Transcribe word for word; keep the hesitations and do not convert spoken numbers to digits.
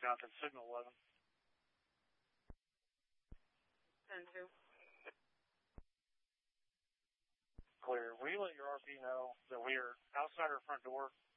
Wisconsin, signal eleven. ten two. Clear. Will you let your R P know that we are outside our front door